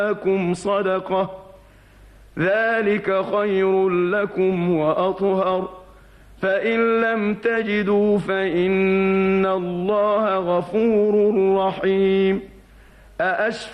لكم صدقة ذلك خير لكم وأطهر فإن لم تجدوا فإن الله غفور رحيم